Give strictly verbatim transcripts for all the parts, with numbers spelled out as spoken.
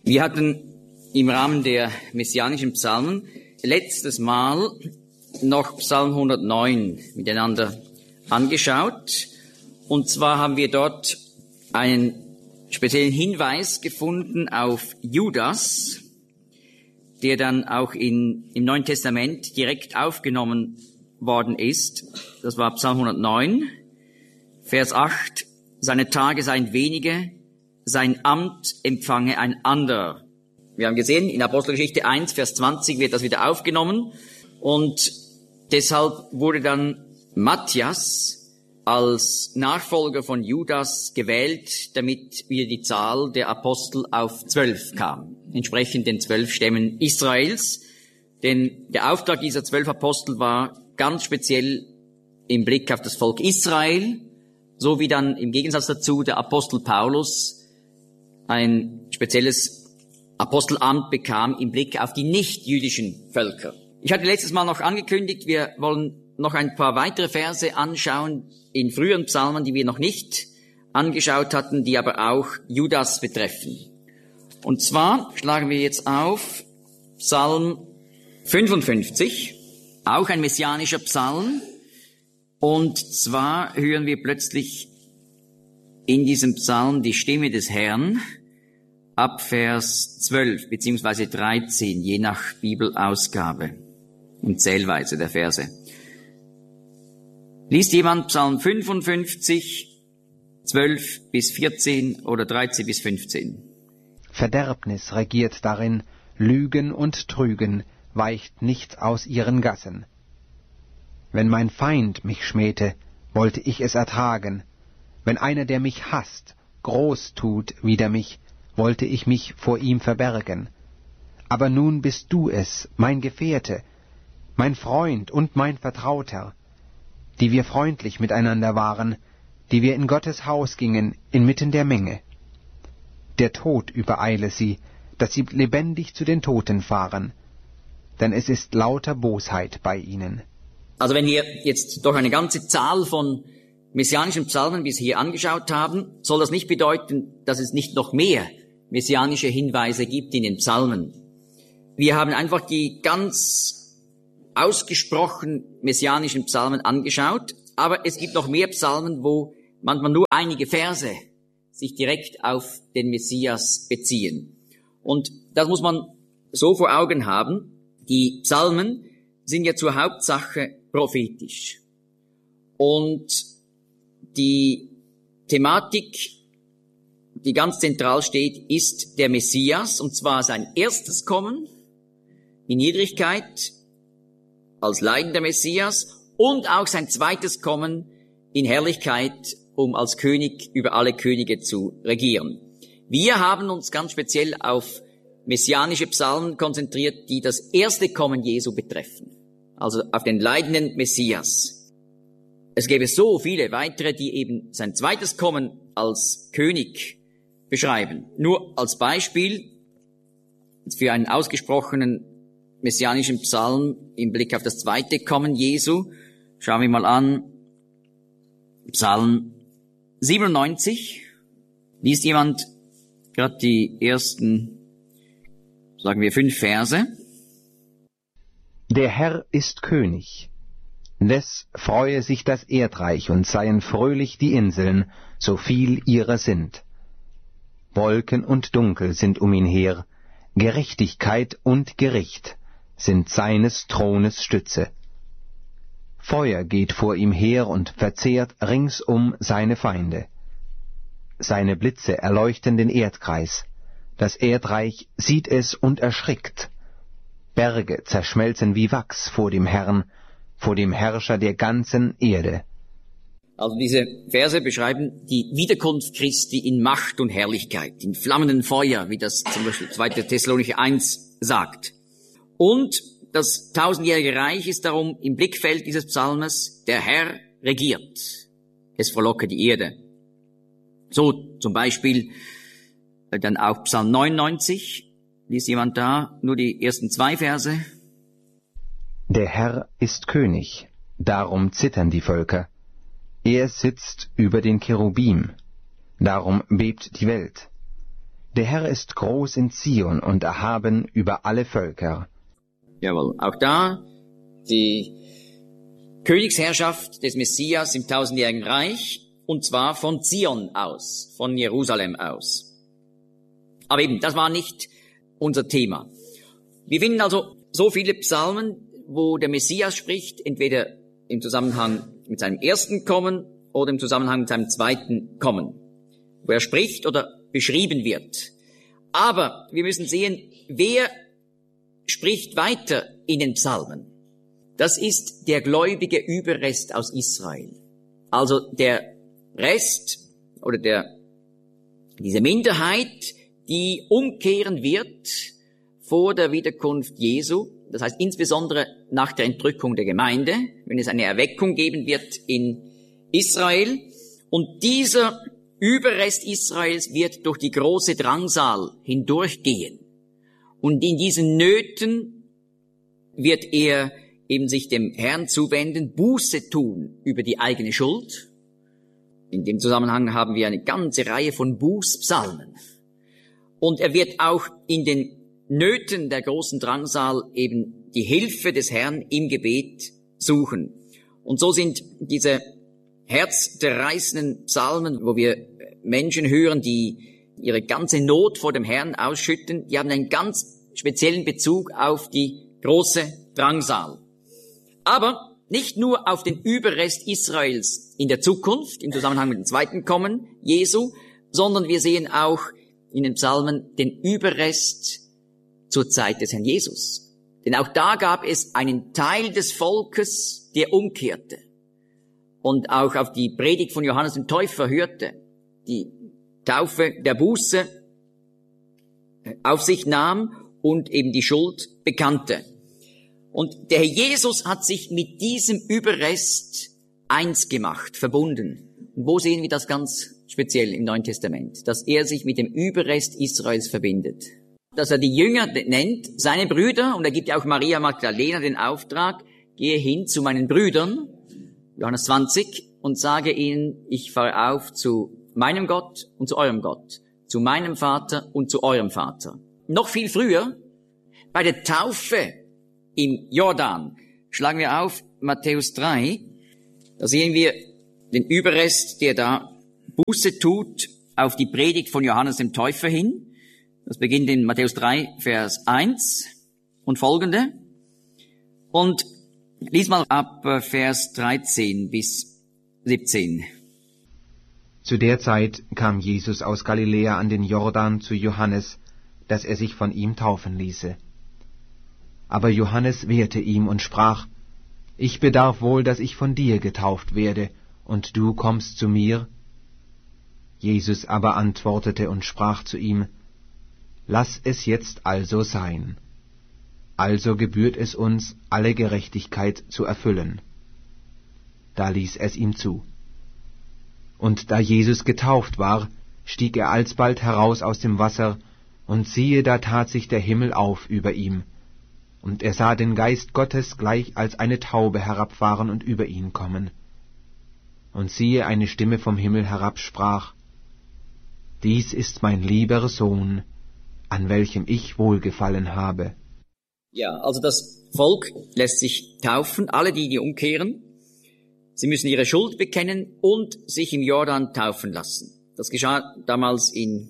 Wir hatten im Rahmen der messianischen Psalmen letztes Mal noch Psalm hundertneun miteinander angeschaut. Und zwar haben wir dort einen speziellen Hinweis gefunden auf Judas, der dann auch in, im Neuen Testament direkt aufgenommen worden ist. Das war Psalm hundertneun, Vers acht. Seine Tage seien wenige, sein Amt empfange ein anderer. Wir haben gesehen, in Apostelgeschichte eins, Vers zwanzig wird das wieder aufgenommen. Und deshalb wurde dann Matthias als Nachfolger von Judas gewählt, damit wieder die Zahl der Apostel auf zwölf kam, entsprechend den zwölf Stämmen Israels. Denn der Auftrag dieser zwölf Apostel war ganz speziell im Blick auf das Volk Israel, so wie dann im Gegensatz dazu der Apostel Paulus ein spezielles Apostelamt bekam im Blick auf die nicht-jüdischen Völker. Ich hatte letztes Mal noch angekündigt, wir wollen noch ein paar weitere Verse anschauen in früheren Psalmen, die wir noch nicht angeschaut hatten, die aber auch Judas betreffen. Und zwar schlagen wir jetzt auf Psalm fünfundfünfzig, auch ein messianischer Psalm. Und zwar hören wir plötzlich in diesem Psalm die Stimme des Herrn ab Vers zwölf beziehungsweise dreizehn, je nach Bibelausgabe und Zählweise der Verse. Liest jemand Psalm fünfundfünfzig, zwölf bis vierzehn oder dreizehn bis fünfzehn? Verderbnis regiert darin, Lügen und Trügen weicht nichts aus ihren Gassen. Wenn mein Feind mich schmähte, wollte ich es ertragen. Wenn einer, der mich hasst, groß tut wider mich, wollte ich mich vor ihm verbergen. Aber nun bist du es, mein Gefährte, mein Freund und mein Vertrauter, die wir freundlich miteinander waren, die wir in Gottes Haus gingen, inmitten der Menge. Der Tod übereile sie, dass sie lebendig zu den Toten fahren, denn es ist lauter Bosheit bei ihnen. Also wenn wir jetzt doch eine ganze Zahl von messianischen Psalmen bis hier angeschaut haben, soll das nicht bedeuten, dass es nicht noch mehr messianische Hinweise gibt in den Psalmen. Wir haben einfach die ganz ausgesprochen messianischen Psalmen angeschaut, aber es gibt noch mehr Psalmen, wo manchmal nur einige Verse sich direkt auf den Messias beziehen. Und das muss man so vor Augen haben. Die Psalmen sind ja zur Hauptsache prophetisch. Und die Thematik, die ganz zentral steht, ist der Messias, und zwar sein erstes Kommen in Niedrigkeit als leidender Messias und auch sein zweites Kommen in Herrlichkeit, um als König über alle Könige zu regieren. Wir haben uns ganz speziell auf messianische Psalmen konzentriert, die das erste Kommen Jesu betreffen, also auf den leidenden Messias. Es gäbe so viele weitere, die eben sein zweites Kommen als König beschreiben. Nur als Beispiel für einen ausgesprochenen messianischen Psalm im Blick auf das zweite Kommen Jesu schauen wir mal an Psalm siebenundneunzig. Liest jemand gerade die ersten, sagen wir, fünf Verse? Der Herr ist König. Des freue sich das Erdreich und seien fröhlich die Inseln, so viel ihrer sind. Wolken und Dunkel sind um ihn her, Gerechtigkeit und Gericht sind seines Thrones Stütze. Feuer geht vor ihm her und verzehrt ringsum seine Feinde. Seine Blitze erleuchten den Erdkreis, das Erdreich sieht es und erschrickt. Berge zerschmelzen wie Wachs vor dem Herrn, vor dem Herrscher der ganzen Erde. Also diese Verse beschreiben die Wiederkunft Christi in Macht und Herrlichkeit, in flammenden Feuer, wie das zum Beispiel zweite Thessalonicher eins sagt. Und das tausendjährige Reich ist darum im Blickfeld dieses Psalmes, der Herr regiert. Es frohlocke die Erde. So zum Beispiel dann auch Psalm neunundneunzig. Liest jemand da nur die ersten zwei Verse? Der Herr ist König, darum zittern die Völker. Er sitzt über den Cherubim, darum bebt die Welt. Der Herr ist groß in Zion und erhaben über alle Völker. Jawohl, auch da die Königsherrschaft des Messias im tausendjährigen Reich, und zwar von Zion aus, von Jerusalem aus. Aber eben, das war nicht unser Thema. Wir finden also so viele Psalmen, wo der Messias spricht, entweder im Zusammenhang mit seinem ersten Kommen oder im Zusammenhang mit seinem zweiten Kommen, wo er spricht oder beschrieben wird. Aber wir müssen sehen, wer spricht weiter in den Psalmen. Das ist der gläubige Überrest aus Israel. Also der Rest oder der diese Minderheit, die umkehren wird vor der Wiederkunft Jesu. Das heißt insbesondere nach der Entrückung der Gemeinde, wenn es eine Erweckung geben wird in Israel. Und dieser Überrest Israels wird durch die große Drangsal hindurchgehen. Und in diesen Nöten wird er eben sich dem Herrn zuwenden, Buße tun über die eigene Schuld. In dem Zusammenhang haben wir eine ganze Reihe von Bußpsalmen. Und er wird auch in den Nöten der großen Drangsal eben die Hilfe des Herrn im Gebet suchen. Und so sind diese herzzerreißenden Psalmen, wo wir Menschen hören, die ihre ganze Not vor dem Herrn ausschütten, die haben einen ganz speziellen Bezug auf die große Drangsal. Aber nicht nur auf den Überrest Israels in der Zukunft, im Zusammenhang mit dem zweiten Kommen Jesu, sondern wir sehen auch in den Psalmen den Überrest zur Zeit des Herrn Jesus. Denn auch da gab es einen Teil des Volkes, der umkehrte und auch auf die Predigt von Johannes dem Täufer hörte, die Taufe der Buße auf sich nahm und eben die Schuld bekannte. Und der Herr Jesus hat sich mit diesem Überrest eins gemacht, verbunden. Und wo sehen wir das ganz speziell im Neuen Testament? Dass er sich mit dem Überrest Israels verbindet. Dass er die Jünger nennt, seine Brüder, und er gibt ja auch Maria Magdalena den Auftrag, gehe hin zu meinen Brüdern, Johannes zwanzig, und sage ihnen, ich fahre auf zu meinem Gott und zu eurem Gott, zu meinem Vater und zu eurem Vater. Noch viel früher, bei der Taufe im Jordan, schlagen wir auf Matthäus drei, da sehen wir den Überrest, der da Buße tut auf die Predigt von Johannes dem Täufer hin. Das beginnt in Matthäus drei, Vers eins und folgende. Und lies mal ab Vers dreizehn bis siebzehn. Zu der Zeit kam Jesus aus Galiläa an den Jordan zu Johannes, dass er sich von ihm taufen ließe. Aber Johannes wehrte ihm und sprach, ich bedarf wohl, dass ich von dir getauft werde, und du kommst zu mir? Jesus aber antwortete und sprach zu ihm, lass es jetzt also sein. Also gebührt es uns, alle Gerechtigkeit zu erfüllen. Da ließ es ihm zu. Und da Jesus getauft war, stieg er alsbald heraus aus dem Wasser, und siehe, da tat sich der Himmel auf über ihm, und er sah den Geist Gottes gleich als eine Taube herabfahren und über ihn kommen. Und siehe, eine Stimme vom Himmel herab sprach, dies ist mein lieber Sohn, an welchem ich wohlgefallen habe. Ja, also das Volk lässt sich taufen, alle die, die umkehren. Sie müssen ihre Schuld bekennen und sich im Jordan taufen lassen. Das geschah damals in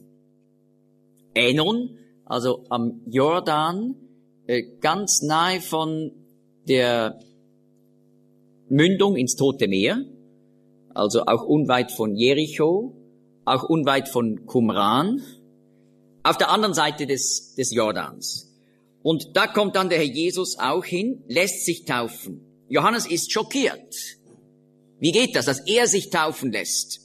Änon, also am Jordan, ganz nahe von der Mündung ins Tote Meer, also auch unweit von Jericho, auch unweit von Qumran, auf der anderen Seite des, des Jordans. Und da kommt dann der Herr Jesus auch hin, lässt sich taufen. Johannes ist schockiert. Wie geht das, dass er sich taufen lässt?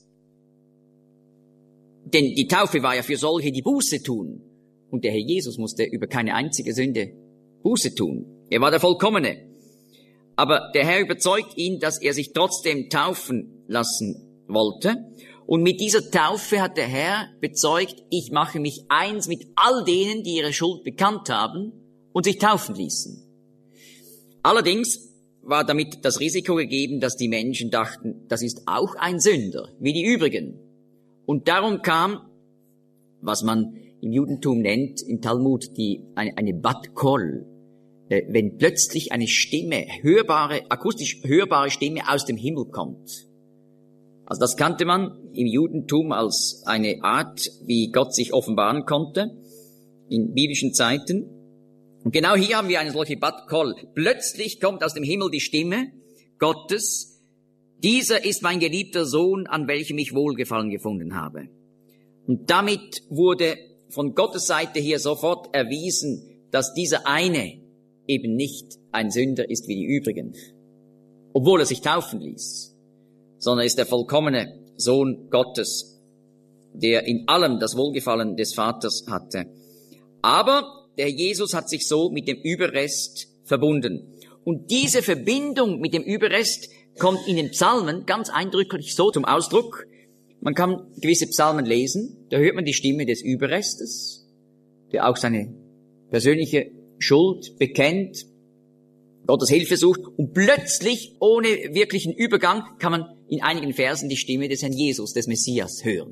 Denn die Taufe war ja für solche, die Buße tun. Und der Herr Jesus musste über keine einzige Sünde Buße tun. Er war der Vollkommene. Aber der Herr überzeugt ihn, dass er sich trotzdem taufen lassen wollte. Und mit dieser Taufe hat der Herr bezeugt, ich mache mich eins mit all denen, die ihre Schuld bekannt haben und sich taufen ließen. Allerdings war damit das Risiko gegeben, dass die Menschen dachten, das ist auch ein Sünder, wie die übrigen. Und darum kam, was man im Judentum nennt, im Talmud, die, eine, eine Bat Kol. Äh, wenn plötzlich eine Stimme, hörbare, akustisch hörbare Stimme aus dem Himmel kommt. Also das kannte man im Judentum als eine Art, wie Gott sich offenbaren konnte in biblischen Zeiten. Und genau hier haben wir eine solche Bat Kol. Plötzlich kommt aus dem Himmel die Stimme Gottes. Dieser ist mein geliebter Sohn, an welchem ich Wohlgefallen gefunden habe. Und damit wurde von Gottes Seite hier sofort erwiesen, dass dieser eine eben nicht ein Sünder ist wie die übrigen, obwohl er sich taufen ließ, sondern ist der vollkommene Sohn Gottes, der in allem das Wohlgefallen des Vaters hatte. Aber der Jesus hat sich so mit dem Überrest verbunden. Und diese Verbindung mit dem Überrest kommt in den Psalmen ganz eindrücklich so zum Ausdruck. Man kann gewisse Psalmen lesen, da hört man die Stimme des Überrestes, der auch seine persönliche Schuld bekennt, Gottes Hilfe sucht, und plötzlich, ohne wirklichen Übergang, kann man in einigen Versen die Stimme des Herrn Jesus, des Messias, hören.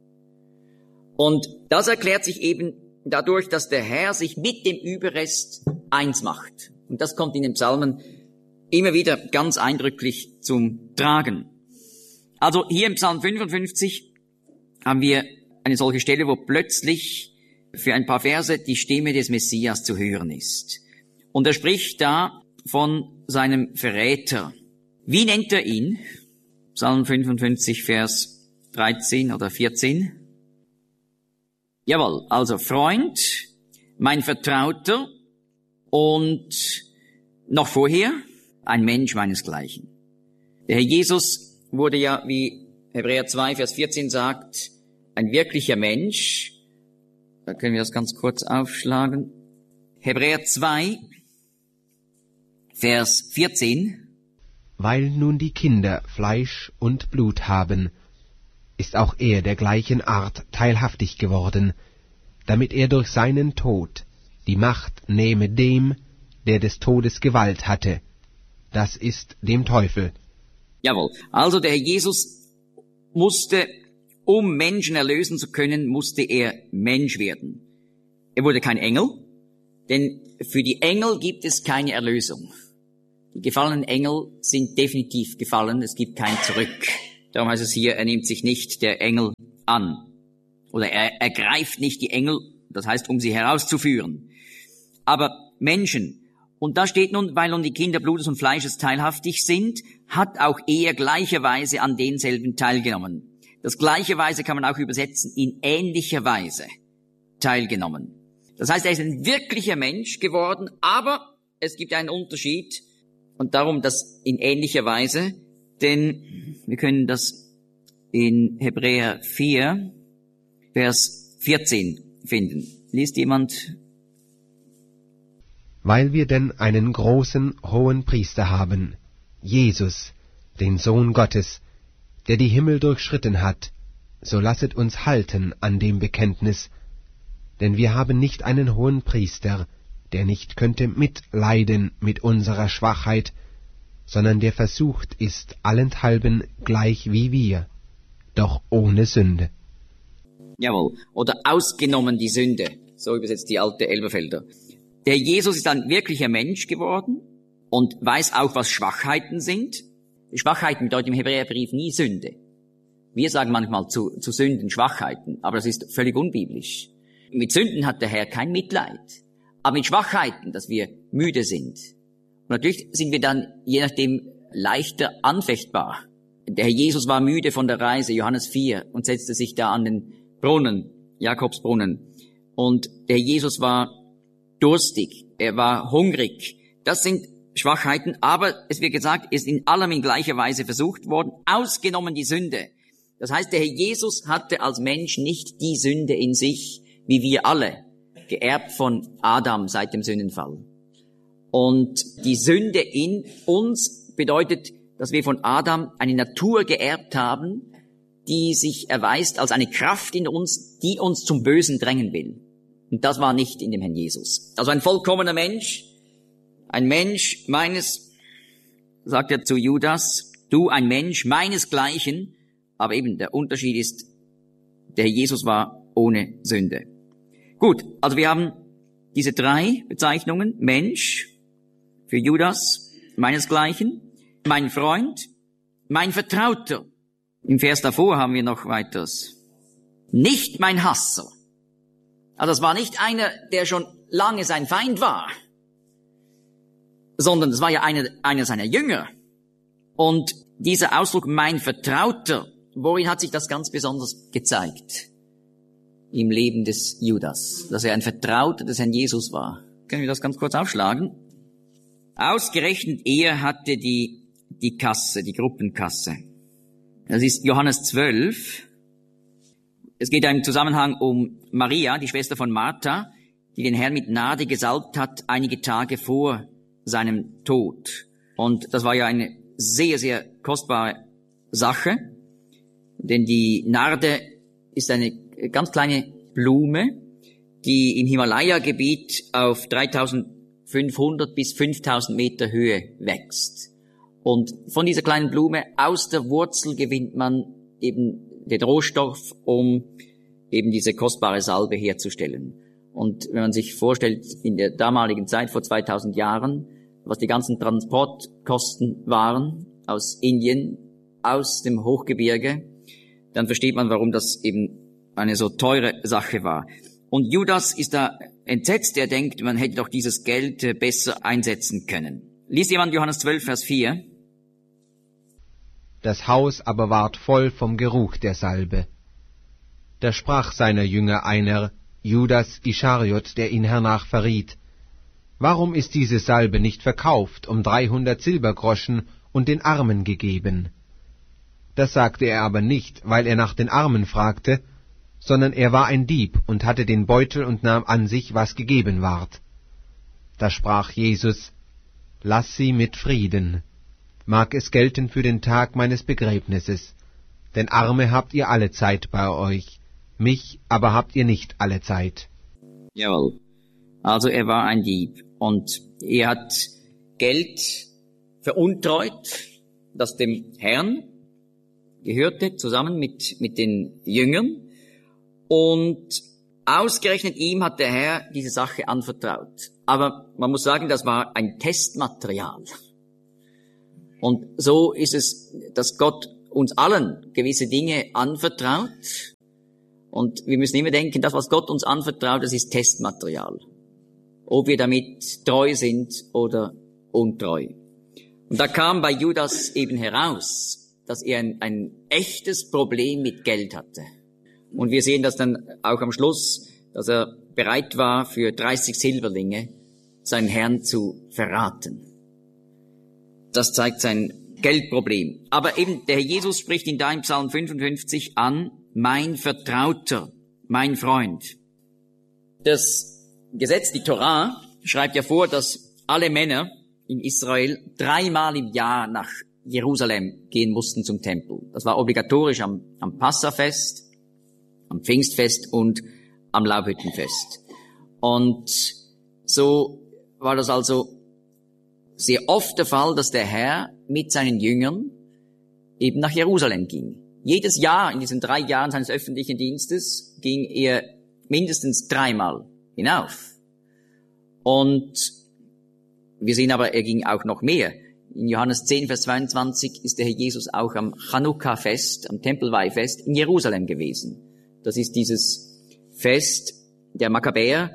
Und das erklärt sich eben dadurch, dass der Herr sich mit dem Überrest eins macht. Und das kommt in den Psalmen immer wieder ganz eindrücklich zum Tragen. Also hier im Psalm fünfundfünfzig haben wir eine solche Stelle, wo plötzlich für ein paar Verse die Stimme des Messias zu hören ist. Und er spricht da von seinem Verräter. Wie nennt er ihn? Psalm fünfundfünfzig, Vers dreizehn oder vierzehn. Jawohl, also Freund, mein Vertrauter und noch vorher ein Mensch meinesgleichen. Der Herr Jesus wurde ja, wie Hebräer zwei, Vers vierzehn sagt, ein wirklicher Mensch. Da können wir das ganz kurz aufschlagen. Hebräer zwei, Vers vierzehn. Weil nun die Kinder Fleisch und Blut haben, ist auch er der gleichen Art teilhaftig geworden, damit er durch seinen Tod die Macht nehme dem, der des Todes Gewalt hatte, das ist dem Teufel. Jawohl, also der Herr Jesus musste, um Menschen erlösen zu können, musste er Mensch werden. Er wurde kein Engel, denn für die Engel gibt es keine Erlösung. Die gefallenen Engel sind definitiv gefallen, es gibt kein Zurück. Darum heißt es hier, er nimmt sich nicht der Engel an. Oder er ergreift nicht die Engel, das heißt, um sie herauszuführen. Aber Menschen, und da steht nun, weil nun die Kinder Blutes und Fleisches teilhaftig sind, hat auch er gleicherweise an denselben teilgenommen. Das gleicherweise kann man auch übersetzen, in ähnlicher Weise teilgenommen. Das heißt, er ist ein wirklicher Mensch geworden, aber es gibt einen Unterschied und darum das in ähnlicher Weise, denn wir können das in Hebräer vier, Vers vierzehn finden. Liest jemand? Weil wir denn einen großen hohen Priester haben, Jesus, den Sohn Gottes, der die Himmel durchschritten hat, so lasset uns halten an dem Bekenntnis, denn wir haben nicht einen hohen Priester, der nicht könnte mitleiden mit unserer Schwachheit, sondern der versucht ist allenthalben gleich wie wir, doch ohne Sünde. Jawohl, oder ausgenommen die Sünde, so übersetzt die alte Elberfelder. Der Jesus ist ein wirklicher Mensch geworden und weiß auch, was Schwachheiten sind. Schwachheiten bedeutet im Hebräerbrief nie Sünde. Wir sagen manchmal zu, zu Sünden Schwachheiten, aber das ist völlig unbiblisch. Mit Sünden hat der Herr kein Mitleid, aber mit Schwachheiten, dass wir müde sind. Und natürlich sind wir dann je nachdem leichter anfechtbar. Der Herr Jesus war müde von der Reise, Johannes vier, und setzte sich da an den Brunnen, Jakobsbrunnen. Und der Herr Jesus war durstig, er war hungrig. Das sind Schwachheiten, aber es wird gesagt, ist in allem in gleicher Weise versucht worden, ausgenommen die Sünde. Das heißt, der Herr Jesus hatte als Mensch nicht die Sünde in sich, wie wir alle, geerbt von Adam seit dem Sündenfall. Und die Sünde in uns bedeutet, dass wir von Adam eine Natur geerbt haben, die sich erweist als eine Kraft in uns, die uns zum Bösen drängen will. Und das war nicht in dem Herrn Jesus. Also ein vollkommener Mensch, ein Mensch meines, sagt er zu Judas, du ein Mensch meinesgleichen, aber eben der Unterschied ist, der Herr Jesus war ohne Sünde. Gut, also wir haben diese drei Bezeichnungen. Mensch für Judas, meinesgleichen, mein Freund, mein Vertrauter. Im Vers davor haben wir noch weiteres. Nicht mein Hasser. Also das war nicht einer, der schon lange sein Feind war, sondern es war ja einer, einer seiner Jünger. Und dieser Ausdruck, mein Vertrauter, worin hat sich das ganz besonders gezeigt? Im Leben des Judas, dass er ein Vertrauter des Herrn Jesus war. Können wir das ganz kurz aufschlagen? Ausgerechnet er hatte die, die Kasse, die Gruppenkasse. Das ist Johannes zwölf. Es geht im Zusammenhang um Maria, die Schwester von Martha, die den Herrn mit Narde gesalbt hat, einige Tage vor seinem Tod. Und das war ja eine sehr, sehr kostbare Sache, denn die Narde ist eine ganz kleine Blume, die im Himalaya-Gebiet auf dreitausendfünfhundert bis fünftausend Meter Höhe wächst. Und von dieser kleinen Blume, aus der Wurzel gewinnt man eben den Rohstoff, um eben diese kostbare Salbe herzustellen. Und wenn man sich vorstellt, in der damaligen Zeit, vor zweitausend Jahren, was die ganzen Transportkosten waren aus Indien, aus dem Hochgebirge, dann versteht man, warum das eben eine so teure Sache war. Und Judas ist da entsetzt, er denkt, man hätte doch dieses Geld besser einsetzen können. Liest jemand Johannes zwölf, Vers vier? Das Haus aber ward voll vom Geruch der Salbe. Da sprach seiner Jünger einer, Judas Ischariot, der ihn hernach verriet, warum ist diese Salbe nicht verkauft um dreihundert Silbergroschen und den Armen gegeben? Das sagte er aber nicht, weil er nach den Armen fragte, sondern er war ein Dieb und hatte den Beutel und nahm an sich, was gegeben ward. Da sprach Jesus, lass sie mit Frieden. Mag es gelten für den Tag meines Begräbnisses, denn Arme habt ihr alle Zeit bei euch, mich aber habt ihr nicht alle Zeit. Jawohl. Also er war ein Dieb und er hat Geld veruntreut, das dem Herrn gehörte, zusammen mit, mit den Jüngern. Und ausgerechnet ihm hat der Herr diese Sache anvertraut. Aber man muss sagen, das war ein Testmaterial. Und so ist es, dass Gott uns allen gewisse Dinge anvertraut. Und wir müssen immer denken, das, was Gott uns anvertraut, das ist Testmaterial. Ob wir damit treu sind oder untreu. Und da kam bei Judas eben heraus, dass er ein, ein echtes Problem mit Geld hatte. Und wir sehen das dann auch am Schluss, dass er bereit war, für dreißig Silberlinge seinen Herrn zu verraten. Das zeigt sein Geldproblem. Aber eben der Herr Jesus spricht ihn da im Psalm fünfundfünfzig an, mein Vertrauter, mein Freund. Das Gesetz, die Torah, schreibt ja vor, dass alle Männer in Israel dreimal im Jahr nach Jerusalem gehen mussten zum Tempel. Das war obligatorisch am, am Passafest, am Pfingstfest und am Laubhüttenfest. Und so war das also sehr oft der Fall, dass der Herr mit seinen Jüngern eben nach Jerusalem ging. Jedes Jahr in diesen drei Jahren seines öffentlichen Dienstes ging er mindestens dreimal hinauf. Und wir sehen aber, er ging auch noch mehr. In Johannes zehn, Vers zweiundzwanzig ist der Herr Jesus auch am Chanukka-Fest, am Tempelweihfest in Jerusalem gewesen. Das ist dieses Fest der Makkabäer,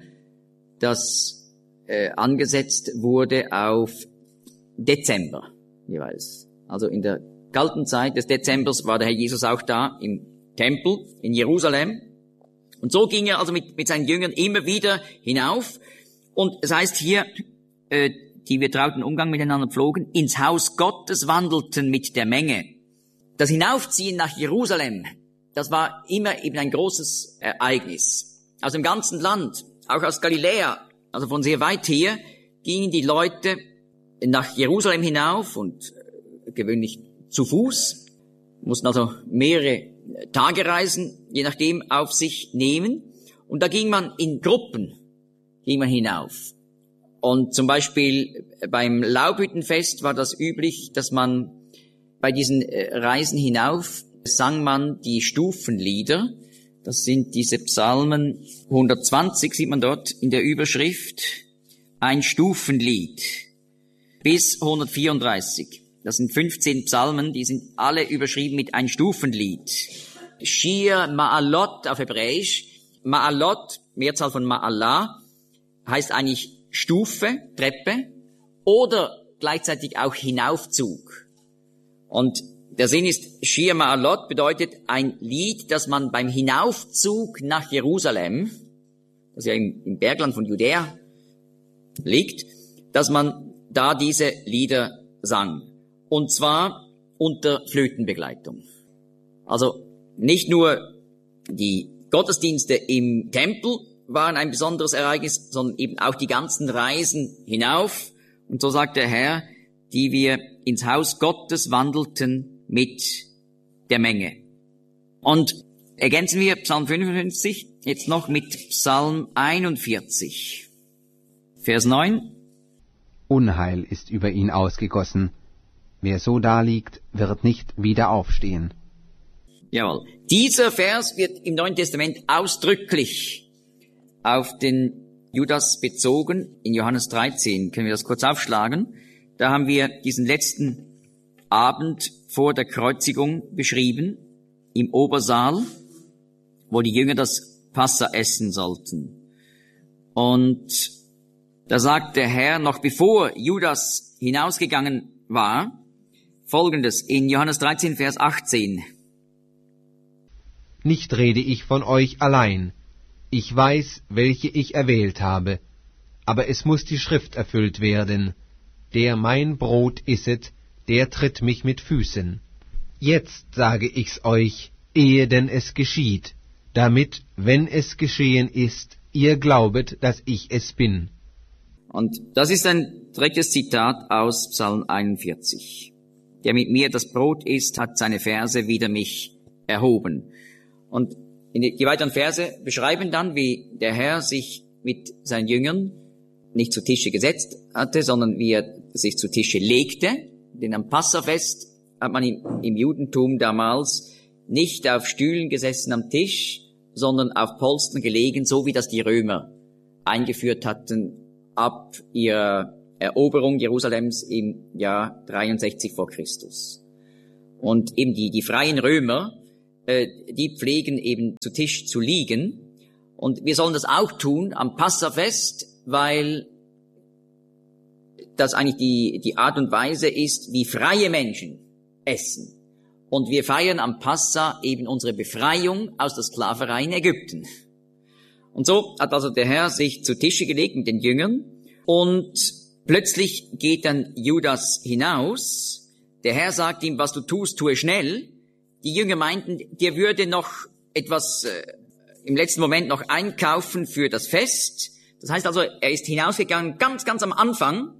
das äh, angesetzt wurde auf Dezember jeweils. Also in der kalten Zeit des Dezembers war der Herr Jesus auch da im Tempel in Jerusalem. Und so ging er also mit, mit seinen Jüngern immer wieder hinauf. Und es heißt hier, äh, die wir trauten Umgang miteinander pflogen, ins Haus Gottes wandelten mit der Menge. Das Hinaufziehen nach Jerusalem, das war immer eben ein großes Ereignis. Aus dem ganzen Land, auch aus Galiläa, also von sehr weit her, gingen die Leute nach Jerusalem hinauf und gewöhnlich zu Fuß, mussten also mehrere Tagereisen, je nachdem, auf sich nehmen. Und da ging man in Gruppen, ging man hinauf. Und zum Beispiel beim Laubhüttenfest war das üblich, dass man bei diesen Reisen hinauf sang man die Stufenlieder, Das sind diese Psalmen hundertzwanzig, sieht man dort in der Überschrift, ein Stufenlied, bis hundertvierunddreißig. Das sind fünfzehn Psalmen, die sind alle überschrieben mit ein Stufenlied. Shir Ma'alot auf Hebräisch. Ma'alot, Mehrzahl von Ma'alah, heißt eigentlich Stufe, Treppe oder gleichzeitig auch Hinaufzug. Und der Sinn ist, Shir Ma'alot bedeutet ein Lied, das man beim Hinaufzug nach Jerusalem, das ja im, im Bergland von Judäa liegt, dass man da diese Lieder sang. Und zwar unter Flötenbegleitung. Also nicht nur die Gottesdienste im Tempel waren ein besonderes Ereignis, sondern eben auch die ganzen Reisen hinauf. Und so sagt der Herr, die wir ins Haus Gottes wandelten mit der Menge. Und ergänzen wir Psalm fünfundfünfzig jetzt noch mit Psalm einundvierzig, Vers neun. Unheil ist über ihn ausgegossen. Wer so daliegt, wird nicht wieder aufstehen. Jawohl. Dieser Vers wird im Neuen Testament ausdrücklich auf den Judas bezogen. In Johannes dreizehn können wir das kurz aufschlagen. Da haben wir diesen letzten Abend vor der Kreuzigung beschrieben, im Obersaal, wo die Jünger das Passa essen sollten. Und da sagt der Herr, noch bevor Judas hinausgegangen war, Folgendes in Johannes dreizehn, Vers achtzehn. Nicht rede ich von euch allein. Ich weiß, welche ich erwählt habe. Aber es muss die Schrift erfüllt werden. Der mein Brot isset, der tritt mich mit Füßen. Jetzt sage ich's euch, ehe denn es geschieht, damit, wenn es geschehen ist, ihr glaubet, dass ich es bin. Und das ist ein direktes Zitat aus Psalm einundvierzig. Der mit mir das Brot isst, hat seine Verse wider mich erhoben. Und die weiteren Verse beschreiben dann, wie der Herr sich mit seinen Jüngern nicht zu Tische gesetzt hatte, sondern wie er sich zu Tische legte. Denn am Passafest hat man im, im Judentum damals nicht auf Stühlen gesessen am Tisch, sondern auf Polstern gelegen, so wie das die Römer eingeführt hatten ab ihrer Eroberung Jerusalems im Jahr dreiundsechzig vor Christus. Und eben die, die freien Römer, äh, die pflegen eben zu Tisch zu liegen. Und wir sollen das auch tun am Passafest, weil das eigentlich die, die Art und Weise ist, wie freie Menschen essen. Und wir feiern am Passa eben unsere Befreiung aus der Sklaverei in Ägypten. Und so hat also der Herr sich zu Tische gelegt mit den Jüngern und plötzlich geht dann Judas hinaus. Der Herr sagt ihm, was du tust, tue schnell. Die Jünger meinten, dir würde noch etwas äh, im letzten Moment noch einkaufen für das Fest. Das heißt also, er ist hinausgegangen ganz, ganz am Anfang.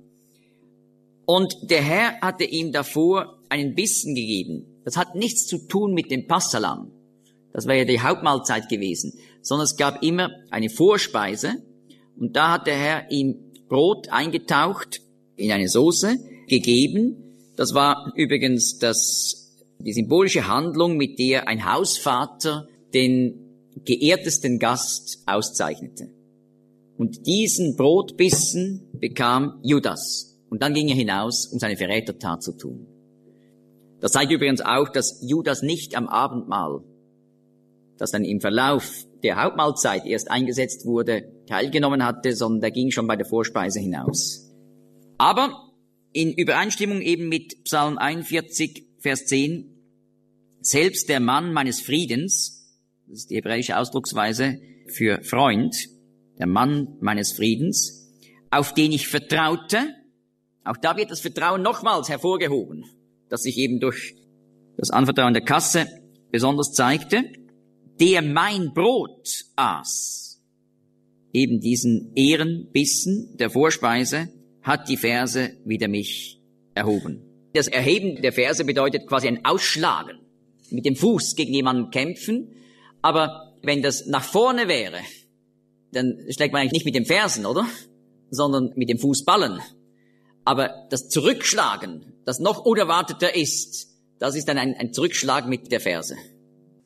Und der Herr hatte ihm davor einen Bissen gegeben. Das hat nichts zu tun mit dem Passalam. Das wäre ja die Hauptmahlzeit gewesen. Sondern es gab immer eine Vorspeise. Und da hat der Herr ihm Brot eingetaucht in eine Soße gegeben. Das war übrigens das, die symbolische Handlung, mit der ein Hausvater den geehrtesten Gast auszeichnete. Und diesen Brotbissen bekam Judas. Und dann ging er hinaus, um seine Verrätertat zu tun. Das zeigt übrigens auch, dass Judas nicht am Abendmahl, das dann im Verlauf der Hauptmahlzeit erst eingesetzt wurde, teilgenommen hatte, sondern der ging schon bei der Vorspeise hinaus. Aber in Übereinstimmung eben mit Psalm einundvierzig, Vers zehn, selbst der Mann meines Friedens, das ist die hebräische Ausdrucksweise für Freund, der Mann meines Friedens, auf den ich vertraute, auch da wird das Vertrauen nochmals hervorgehoben, das sich eben durch das Anvertrauen der Kasse besonders zeigte, der mein Brot aß. Eben diesen Ehrenbissen der Vorspeise hat die Verse wider mich erhoben. Das Erheben der Verse bedeutet quasi ein Ausschlagen, mit dem Fuß gegen jemanden kämpfen, aber wenn das nach vorne wäre, dann schlägt man eigentlich nicht mit den Fersen, oder? Sondern mit dem Fußballen. Aber das Zurückschlagen, das noch unerwarteter ist, das ist dann ein, ein Zurückschlag mit der Ferse.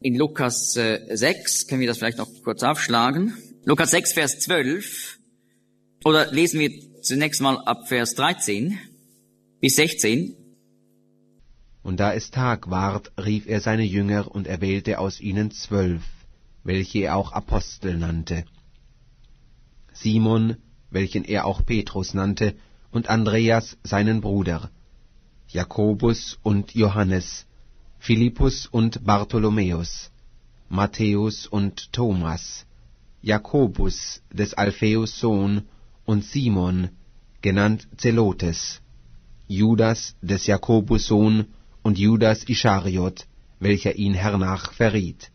in Lukas äh, sechs, können wir das vielleicht noch kurz aufschlagen. Lukas sechs, Vers zwölf. Oder lesen wir zunächst mal ab Vers dreizehn bis sechzehn. Und da es Tag ward, rief er seine Jünger und erwählte aus ihnen zwölf, welche er auch Apostel nannte. Simon, welchen er auch Petrus nannte, und Andreas seinen Bruder, Jakobus und Johannes, Philippus und Bartholomäus, Matthäus und Thomas, Jakobus des Alpheus Sohn und Simon, genannt Zelotes, Judas des Jakobus Sohn und Judas Ischariot, welcher ihn hernach verriet.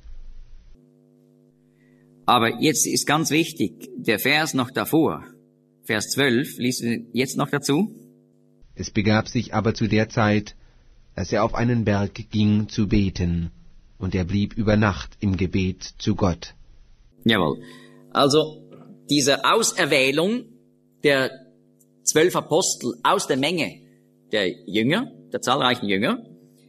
Aber jetzt ist ganz wichtig, der Vers noch davor, Vers zwölf, liest du jetzt noch dazu? Es begab sich aber zu der Zeit, dass er auf einen Berg ging zu beten, und er blieb über Nacht im Gebet zu Gott. Jawohl. Also diese Auserwählung der zwölf Apostel aus der Menge der Jünger, der zahlreichen Jünger,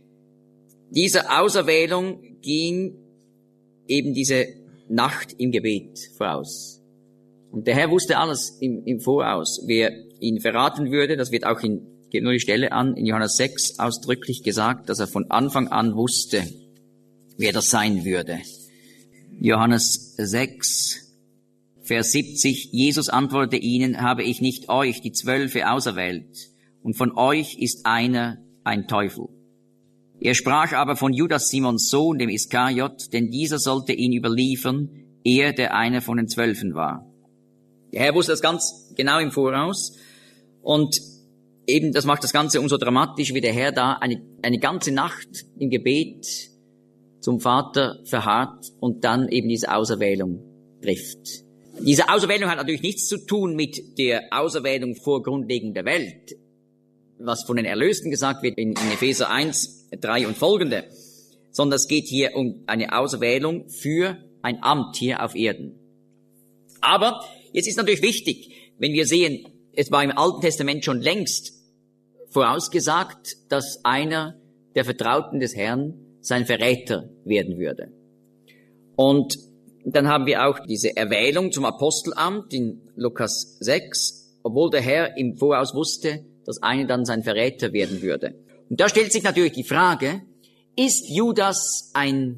diese Auserwählung ging eben diese Nacht im Gebet voraus. Und der Herr wusste alles im, im Voraus, wer ihn verraten würde. Das wird auch in, geht nur die Stelle an, in Johannes sechs ausdrücklich gesagt, dass er von Anfang an wusste, wer das sein würde. Johannes sechs, Vers siebzig, Jesus antwortete ihnen, habe ich nicht euch, die Zwölfe, auserwählt, und von euch ist einer ein Teufel. Er sprach aber von Judas Simons Sohn, dem Iskariot, denn dieser sollte ihn überliefern, er, der einer von den Zwölfen war. Der Herr wusste das ganz genau im Voraus, und eben das macht das Ganze umso dramatischer, wie der Herr da eine, eine ganze Nacht im Gebet zum Vater verharrt und dann eben diese Auserwählung trifft. Diese Auserwählung hat natürlich nichts zu tun mit der Auserwählung vor Grundlegung der Welt, was von den Erlösten gesagt wird in, in Epheser eins, drei und folgende, sondern es geht hier um eine Auserwählung für ein Amt hier auf Erden. Aber jetzt ist natürlich wichtig, wenn wir sehen, es war im Alten Testament schon längst vorausgesagt, dass einer der Vertrauten des Herrn sein Verräter werden würde. Und dann haben wir auch diese Erwählung zum Apostelamt in Lukas sechs, obwohl der Herr im Voraus wusste, dass einer dann sein Verräter werden würde. Und da stellt sich natürlich die Frage, ist Judas ein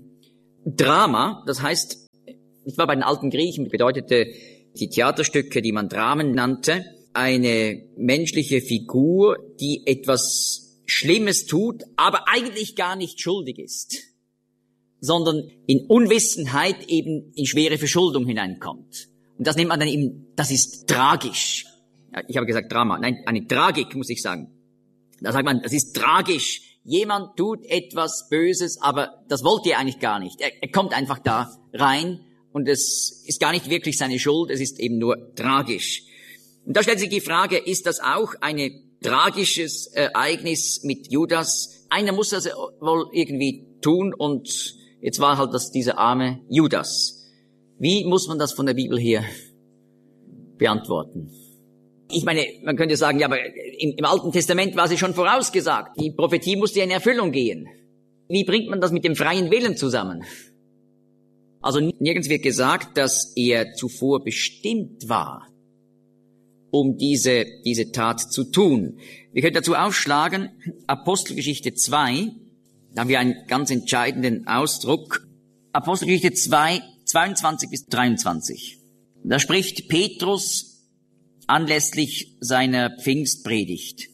Drama? Das heißt, ich war bei den alten Griechen, bedeutete die Theaterstücke, die man Dramen nannte, eine menschliche Figur, die etwas Schlimmes tut, aber eigentlich gar nicht schuldig ist, sondern in Unwissenheit eben in schwere Verschuldung hineinkommt. Und das nennt man dann eben, das ist tragisch. Ja, ich habe gesagt Drama, nein, eine Tragik, muss ich sagen. Da sagt man, das ist tragisch. Jemand tut etwas Böses, aber das wollte er eigentlich gar nicht. Er, er kommt einfach da rein und es ist gar nicht wirklich seine Schuld, es ist eben nur tragisch. Und da stellt sich die Frage, ist das auch ein tragisches Ereignis mit Judas? Einer muss das wohl irgendwie tun und jetzt war halt das dieser arme Judas. Wie muss man das von der Bibel her beantworten? Ich meine, man könnte sagen, ja, aber im, im Alten Testament war sie schon vorausgesagt. Die Prophetie musste ja in Erfüllung gehen. Wie bringt man das mit dem freien Willen zusammen? Also nirgends wird gesagt, dass er zuvor bestimmt war, um diese, diese Tat zu tun. Wir können dazu aufschlagen, Apostelgeschichte zwei, da haben wir einen ganz entscheidenden Ausdruck. Apostelgeschichte zwei, zweiundzwanzig bis dreiundzwanzig. Da spricht Petrus anlässlich seiner Pfingstpredigt.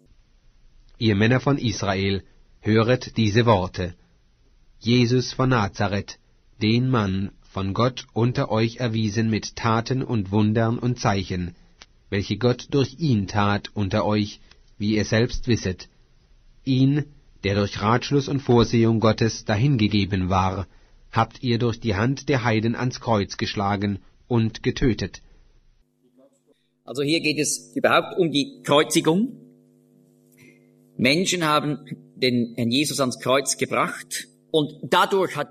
Ihr Männer von Israel, höret diese Worte. Jesus von Nazareth, den Mann von Gott unter euch erwiesen mit Taten und Wundern und Zeichen, welche Gott durch ihn tat unter euch, wie ihr selbst wisset, ihn, der durch Ratschluss und Vorsehung Gottes dahingegeben war, habt ihr durch die Hand der Heiden ans Kreuz geschlagen und getötet. Also hier geht es überhaupt um die Kreuzigung. Menschen haben den Herrn Jesus ans Kreuz gebracht und dadurch hat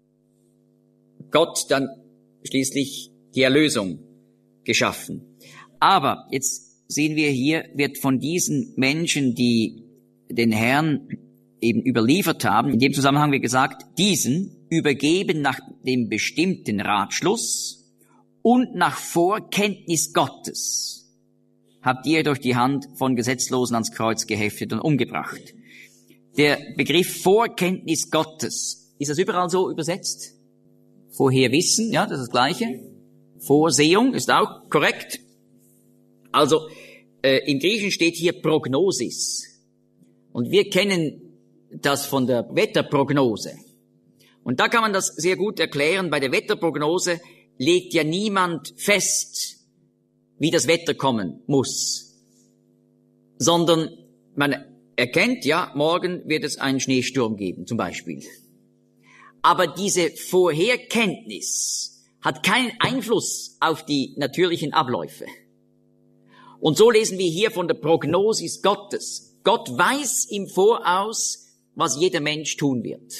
Gott dann schließlich die Erlösung geschaffen. Aber jetzt sehen wir hier, wird von diesen Menschen, die den Herrn eben überliefert haben. In dem Zusammenhang wird gesagt, diesen übergeben nach dem bestimmten Ratschluss und nach Vorkenntnis Gottes habt ihr durch die Hand von Gesetzlosen ans Kreuz geheftet und umgebracht. Der Begriff Vorkenntnis Gottes, ist das überall so übersetzt? Vorher wissen, ja, das ist das Gleiche. Vorsehung ist auch korrekt. Also äh, im Griechischen steht hier Prognosis. Und wir kennen das von der Wetterprognose. Und da kann man das sehr gut erklären. Bei der Wetterprognose legt ja niemand fest, wie das Wetter kommen muss, sondern man erkennt, ja, morgen wird es einen Schneesturm geben, zum Beispiel. Aber diese Vorherkenntnis hat keinen Einfluss auf die natürlichen Abläufe. Und so lesen wir hier von der Prognosis Gottes. Gott weiß im Voraus, was jeder Mensch tun wird.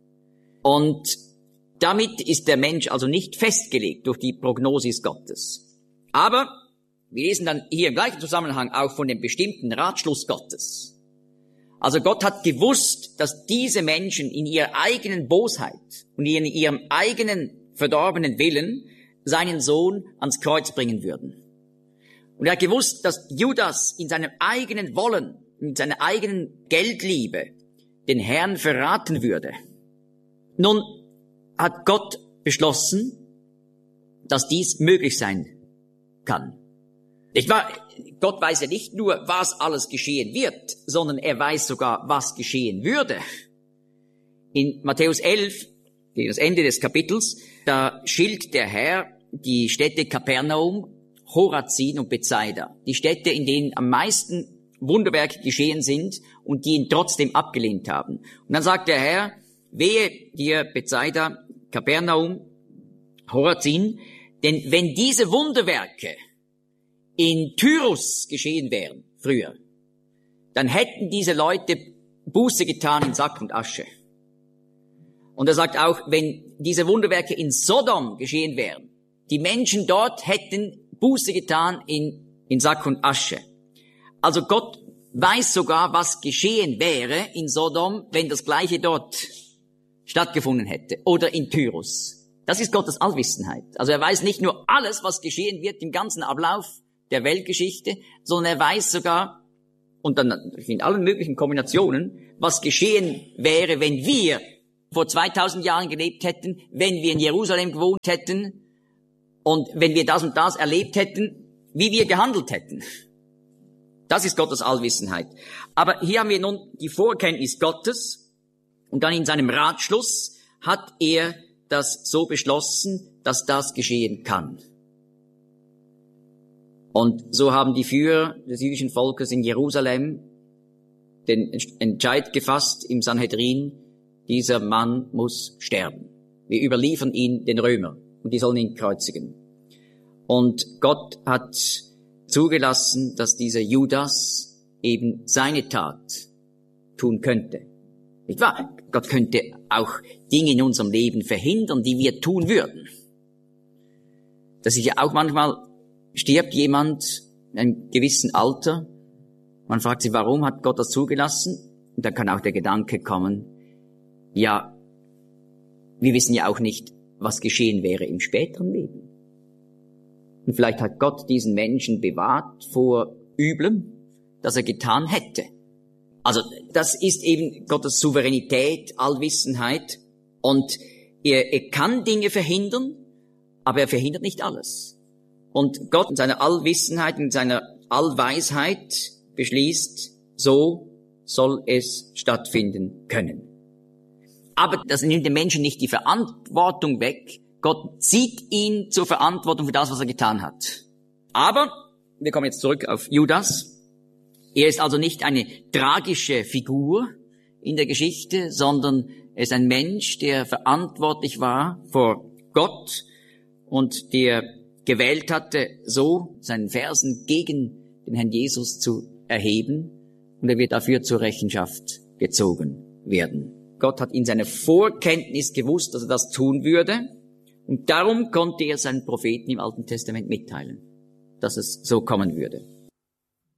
Und damit ist der Mensch also nicht festgelegt durch die Prognosis Gottes. Aber wir lesen dann hier im gleichen Zusammenhang auch von dem bestimmten Ratschluss Gottes. Also Gott hat gewusst, dass diese Menschen in ihrer eigenen Bosheit und in ihrem eigenen verdorbenen Willen seinen Sohn ans Kreuz bringen würden. Und er hat gewusst, dass Judas in seinem eigenen Wollen, in seiner eigenen Geldliebe den Herrn verraten würde. Nun hat Gott beschlossen, dass dies möglich sein kann. Nicht wahr? Gott weiß ja nicht nur, was alles geschehen wird, sondern er weiß sogar, was geschehen würde. In Matthäus elf, gegen das Ende des Kapitels, da schildert der Herr die Städte Kapernaum, Chorazin und Bethsaida. Die Städte, in denen am meisten Wunderwerke geschehen sind und die ihn trotzdem abgelehnt haben. Und dann sagt der Herr, wehe dir Bethsaida, Kapernaum, Chorazin, denn wenn diese Wunderwerke in Tyrus geschehen wären, früher, dann hätten diese Leute Buße getan in Sack und Asche. Und er sagt auch, wenn diese Wunderwerke in Sodom geschehen wären, die Menschen dort hätten Buße getan in, in Sack und Asche. Also Gott weiß sogar, was geschehen wäre in Sodom, wenn das Gleiche dort stattgefunden hätte. Oder in Tyrus. Das ist Gottes Allwissenheit. Also er weiß nicht nur alles, was geschehen wird im ganzen Ablauf der Weltgeschichte, sondern er weiß sogar, und dann in allen möglichen Kombinationen, was geschehen wäre, wenn wir vor zweitausend Jahren gelebt hätten, wenn wir in Jerusalem gewohnt hätten und wenn wir das und das erlebt hätten, wie wir gehandelt hätten. Das ist Gottes Allwissenheit. Aber hier haben wir nun die Vorkenntnis Gottes und dann in seinem Ratschluss hat er das so beschlossen, dass das geschehen kann. Und so haben die Führer des jüdischen Volkes in Jerusalem den Entscheid gefasst im Sanhedrin, dieser Mann muss sterben. Wir überliefern ihn den Römern und die sollen ihn kreuzigen. Und Gott hat zugelassen, dass dieser Judas eben seine Tat tun könnte. Nicht wahr? Gott könnte auch Dinge in unserem Leben verhindern, die wir tun würden. Das ist ja auch manchmal, stirbt jemand in einem gewissen Alter, man fragt sich, warum hat Gott das zugelassen? Und da kann auch der Gedanke kommen, ja, wir wissen ja auch nicht, was geschehen wäre im späteren Leben. Und vielleicht hat Gott diesen Menschen bewahrt vor Üblem, das er getan hätte. Also das ist eben Gottes Souveränität, Allwissenheit. Und er, er kann Dinge verhindern, aber er verhindert nicht alles. Und Gott in seiner Allwissenheit, in seiner Allweisheit beschließt, so soll es stattfinden können. Aber das nimmt dem Menschen nicht die Verantwortung weg. Gott zieht ihn zur Verantwortung für das, was er getan hat. Aber, wir kommen jetzt zurück auf Judas. Er ist also nicht eine tragische Figur in der Geschichte, sondern er ist ein Mensch, der verantwortlich war vor Gott und der gewählt hatte, so seinen Fersen gegen den Herrn Jesus zu erheben, und er wird dafür zur Rechenschaft gezogen werden. Gott hat in seiner Vorkenntnis gewusst, dass er das tun würde, und darum konnte er seinen Propheten im Alten Testament mitteilen, dass es so kommen würde.